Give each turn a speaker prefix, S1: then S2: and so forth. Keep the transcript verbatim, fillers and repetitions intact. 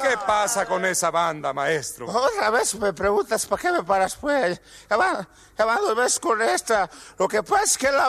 S1: ¿Qué pasa con esa banda, maestro?
S2: Otra vez me preguntas, ¿para qué me paras, pues? Ya van, ya van dos veces con esta. Lo que pasa es que la